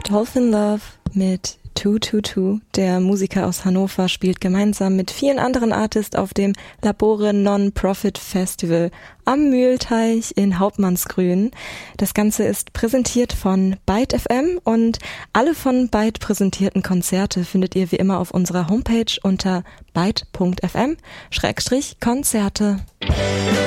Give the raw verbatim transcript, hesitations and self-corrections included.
Dolphin Love mit zwei zwei zwei. Der Musiker aus Hannover spielt gemeinsam mit vielen anderen Artists auf dem Labore Non-Profit Festival am Mühlteich in Hauptmannsgrün. Das Ganze ist präsentiert von Byte F M und alle von Byte präsentierten Konzerte findet ihr wie immer auf unserer Homepage unter byte punkt f m Schrägstrich Konzerte.